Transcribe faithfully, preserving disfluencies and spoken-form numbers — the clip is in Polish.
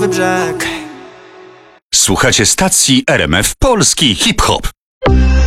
brzeg. Słuchacie stacji R M F Polski Hip Hop.